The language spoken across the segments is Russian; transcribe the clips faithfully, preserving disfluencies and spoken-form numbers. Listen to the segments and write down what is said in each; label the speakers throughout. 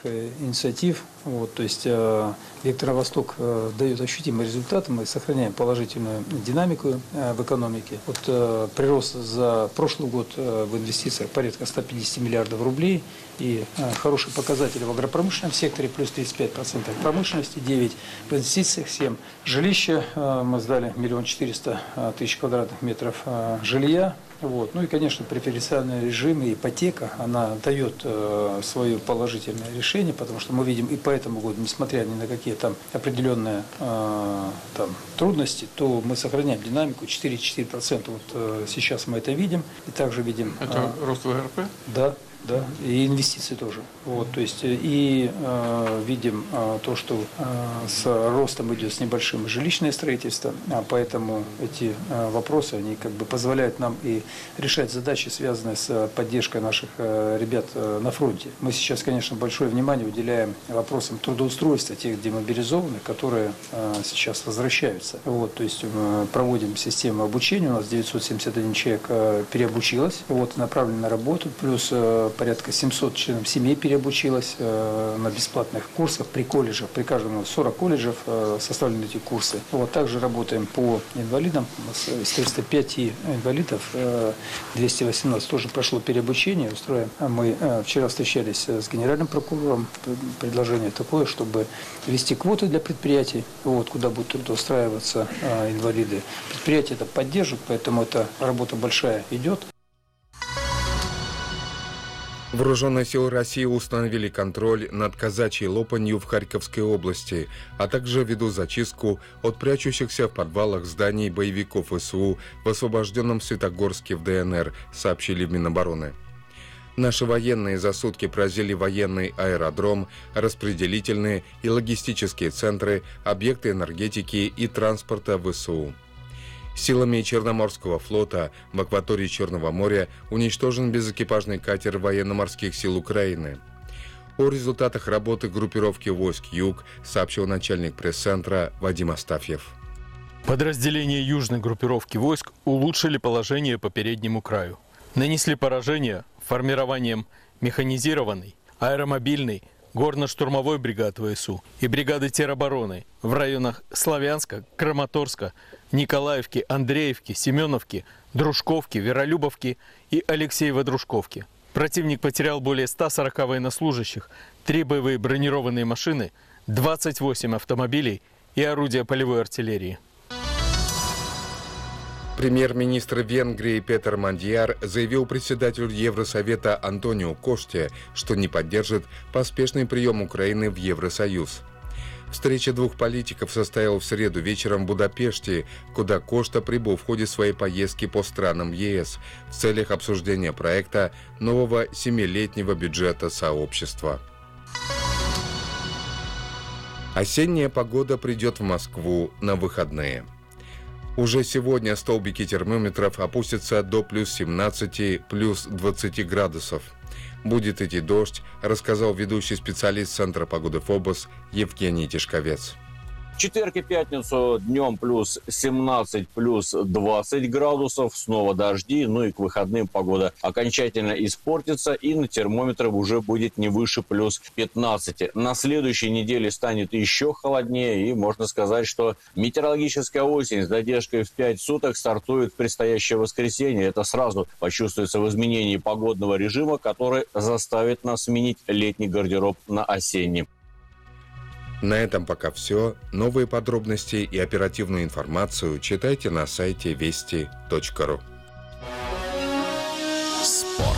Speaker 1: инициатив. Вот, то есть э, «Вектор на Восток» э, дает ощутимые результаты, мы сохраняем положительную динамику э, в экономике. Вот, э, прирост за прошлый год э, в инвестициях порядка ста пятидесяти миллиардов рублей, и э, хороший показатель в агропромышленном секторе, плюс тридцать пять процентов в промышленности, девять процентов в инвестициях, семь процентов. Жилище, э, мы сдали миллион четыреста тысяч квадратных метров э, жилья. Вот. Ну и, конечно, преференциальный режим и ипотека, она дает э, свое положительное решение, потому что мы видим и по этому году, несмотря ни на какие там определенные э, там, трудности, то мы сохраняем динамику четыре целых четыре десятых процента. Вот э, сейчас мы это видим, и также видим...
Speaker 2: Это э, рост ВРП?
Speaker 1: Да. Да, и инвестиции тоже. Вот, то есть и э, видим э, то, что э, с ростом идет с небольшим жилищное строительство, а поэтому эти э, вопросы, они как бы позволяют нам и решать задачи, связанные с поддержкой наших э, ребят э, на фронте. Мы сейчас, конечно, большое внимание уделяем вопросам трудоустройства тех демобилизованных, которые э, сейчас возвращаются. Вот, то есть мы проводим систему обучения, у нас девятьсот семьдесят один человек э, переобучилось, вот, направлено на работу, плюс э, порядка семьсот членов семей переобучилось э, на бесплатных курсах при колледжах. При каждом сорок колледжев э, составлены эти курсы. Вот также работаем по инвалидам. У нас из триста пять инвалидов э, двести восемнадцать тоже прошло переобучение. Устроим. Мы э, вчера встречались с генеральным прокурором. Предложение такое, чтобы ввести квоты для предприятий, вот, куда будут трудоустраиваться э, инвалиды. Предприятия это поддержат, поэтому эта работа большая идет.
Speaker 3: Вооруженные силы России установили контроль над казачьей Лопанью в Харьковской области, а также ведут зачистку от прячущихся в подвалах зданий боевиков ВСУ в освобожденном Светогорске в ДНР, сообщили в Минобороны. Наши военные за сутки поразили военный аэродром, распределительные и логистические центры, объекты энергетики и транспорта ВСУ. Силами Черноморского флота в акватории Черного моря уничтожен безэкипажный катер военно-морских сил Украины. О результатах работы группировки войск «Юг» сообщил начальник пресс-центра Вадим Астафьев.
Speaker 4: Подразделения южной группировки войск улучшили положение по переднему краю. Нанесли поражение формированием механизированной, аэромобильной, горно-штурмовой бригад ВСУ и бригады теробороны в районах Славянска, Краматорска, Николаевки, Андреевки, Семеновки, Дружковки, Веролюбовки и Алексеево-Дружковки. Противник потерял более ста сорока военнослужащих, три боевые бронированные машины, двадцать восемь автомобилей и орудия полевой артиллерии.
Speaker 3: Премьер-министр Венгрии Петер Мандияр заявил председателю Евросовета Антонио Коште, что не поддержит поспешный прием Украины в Евросоюз. Встреча двух политиков состоялась в среду вечером в Будапеште, куда Кошта прибыл в ходе своей поездки по странам ЕС в целях обсуждения проекта нового семилетнего бюджета сообщества. Осенняя погода придет в Москву на выходные. Уже сегодня столбики термометров опустятся до плюс семнадцати, плюс двадцати градусов. Будет идти дождь, рассказал ведущий специалист Центра погоды ФОБОС Евгений Тишковец.
Speaker 5: В четверг и пятницу днем плюс семнадцать, плюс двадцать градусов, снова дожди, ну и к выходным погода окончательно испортится, и на термометрах уже будет не выше плюс пятнадцати. На следующей неделе станет еще холоднее, и можно сказать, что метеорологическая осень с задержкой в пять суток стартует в предстоящее воскресенье. Это сразу почувствуется в изменении погодного режима, который заставит нас сменить летний гардероб на осенний.
Speaker 3: На этом пока все. Новые подробности и оперативную информацию читайте на сайте вести точка ру.
Speaker 6: Спорт.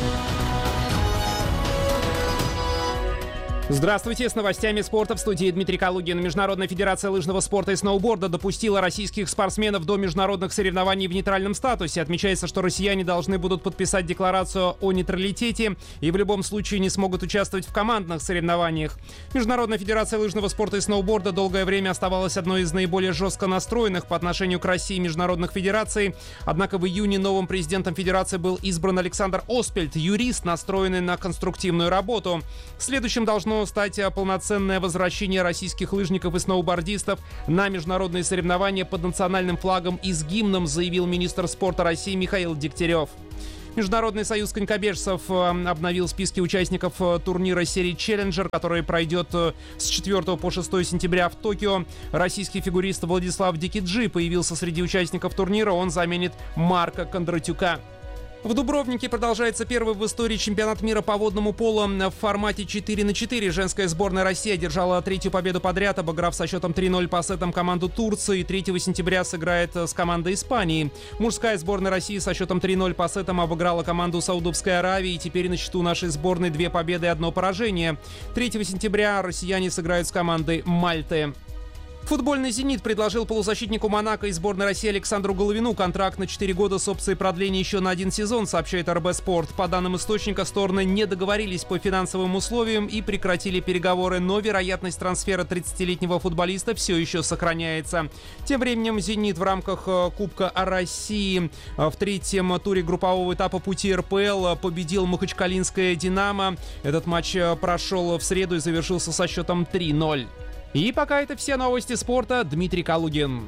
Speaker 7: Здравствуйте, с новостями спорта в студии Дмитрий Калугин. Международная федерация лыжного спорта и сноуборда допустила российских спортсменов до международных соревнований в нейтральном статусе. Отмечается, что россияне должны будут подписать декларацию о нейтралитете и в любом случае не смогут участвовать в командных соревнованиях. Международная федерация лыжного спорта и сноуборда долгое время оставалась одной из наиболее жестко настроенных по отношению к России международных федераций. Однако в июне новым президентом федерации был избран Александр Оспельт, юрист, настроенный на конструктивную работу. Следующим должно стать полноценное возвращение российских лыжников и сноубордистов на международные соревнования под национальным флагом и с гимном, заявил министр спорта России Михаил Дегтярев. Международный союз конькобежцев обновил списки участников турнира серии «Челленджер», который пройдет с четвёртого по шестое сентября в Токио. Российский фигурист Владислав Дикиджи появился среди участников турнира. Он заменит Марка Кондратюка. В Дубровнике продолжается первый в истории чемпионат мира по водному полу в формате четыре на четыре. Женская сборная России одержала третью победу подряд, обыграв со счетом три ноль по сетам команду Турции. третьего сентября сыграет с командой Испании. Мужская сборная России со счетом три ноль по сетам обыграла команду Саудовской Аравии. И теперь на счету нашей сборной две победы и одно поражение. третьего сентября россияне сыграют с командой Мальты. Футбольный «Зенит» предложил полузащитнику «Монако» и сборной России Александру Головину контракт на четыре года с опцией продления еще на один сезон, сообщает эр бэ Спорт. По данным источника, стороны не договорились по финансовым условиям и прекратили переговоры, но вероятность трансфера тридцатилетнего футболиста все еще сохраняется. Тем временем «Зенит» в рамках Кубка России в третьем туре группового этапа пути эр пэ эл победил махачкалинское «Динамо». Этот матч прошел в среду и завершился со счетом три ноль. И пока это все новости спорта. Дмитрий Калугин.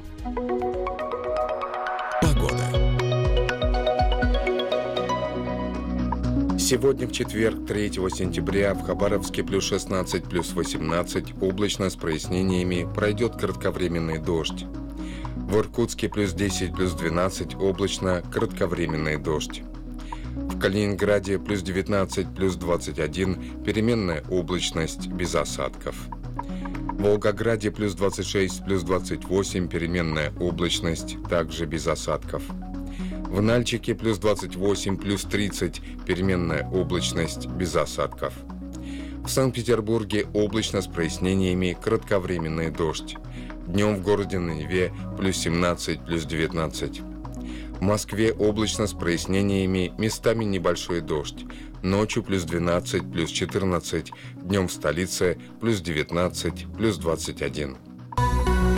Speaker 3: Погода. Сегодня в четверг, третьего сентября, в Хабаровске плюс шестнадцать, плюс восемнадцать, облачно с прояснениями, пройдет кратковременный дождь. В Иркутске плюс десять, плюс двенадцать, облачно, кратковременный дождь. В Калининграде плюс девятнадцать, плюс двадцать один, переменная облачность, без осадков. В Волгограде плюс двадцать шесть, плюс двадцать восемь, переменная облачность, также без осадков. В Нальчике плюс двадцать восемь, плюс тридцать, переменная облачность, без осадков. В Санкт-Петербурге облачно с прояснениями, кратковременный дождь. Днем в городе на Неве плюс семнадцать, плюс девятнадцать. В Москве облачно с прояснениями, местами небольшой дождь. Ночью плюс двенадцать, плюс четырнадцать, днем в столице плюс девятнадцать, плюс двадцать один.